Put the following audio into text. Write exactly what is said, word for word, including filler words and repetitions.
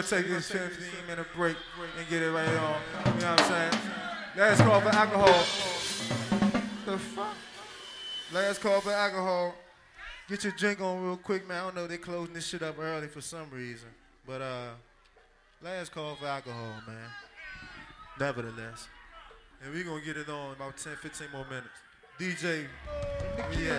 take this fifteen minute break and get it right on. You know what I'm saying? Last call for alcohol. The fuck? Last call for alcohol. Get your drink on real quick, man. I don't know, they closing this shit up early for some reason. But uh, last call for alcohol, man. Nevertheless. And we gonna get it on in about ten, fifteen more minutes. D J, yeah.